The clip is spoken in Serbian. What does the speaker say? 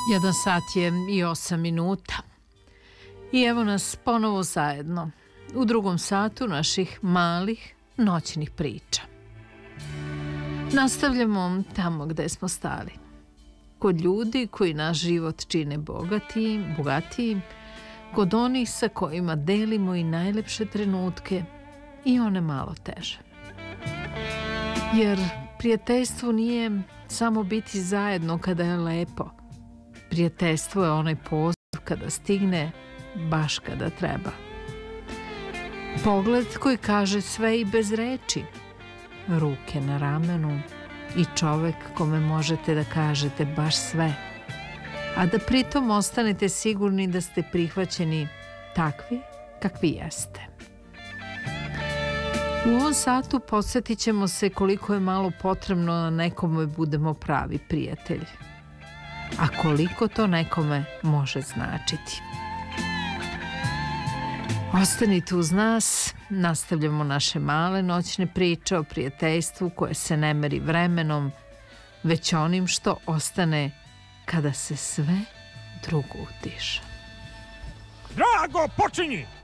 1 sat je i 8 minuta. I evo nas ponovo zajedno u drugom satu naših malih noćnih priča. Nastavljamo tamo gde smo stali. Kod ljudi koji naš život čine bogatijim, kod onih sa kojima delimo i najlepše trenutke i one malo teže. Jer prijateljstvo nije samo biti zajedno kada je lepo. Prijateljstvo je onaj poziv kada stigne, baš kada treba. Pogled koji kaže sve i bez reči. Ruke na ramenu i čovek kome možete da kažete baš sve. A da pritom ostanete sigurni da ste prihvaćeni takvi kakvi jeste. U ovom satu podsjetit ćemo se koliko je malo potrebno da nekome budemo pravi prijatelji. A koliko to nekome može značiti. Ostanite uz nas, nastavljamo naše male noćne priče o prijateljstvu koje se ne meri vremenom, već onim što ostane kada se sve drugo utiša. Drago, počinji!